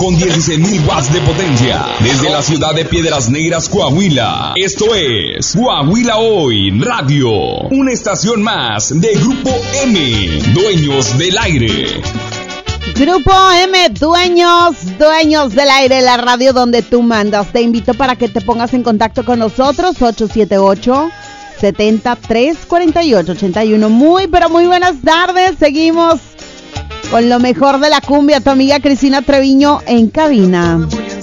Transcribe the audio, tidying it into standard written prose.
con 16.000 watts de potencia. Desde la ciudad de Piedras Negras, Coahuila. Esto es Coahuila Hoy Radio. Una estación más de Grupo M, dueños del aire. Grupo M, dueños del aire, la radio donde tú mandas. Te invito para que te pongas en contacto con nosotros, 878-7348-81. Muy, pero muy buenas tardes. Seguimos con lo mejor de la cumbia. Tu amiga Cristina Treviño en cabina.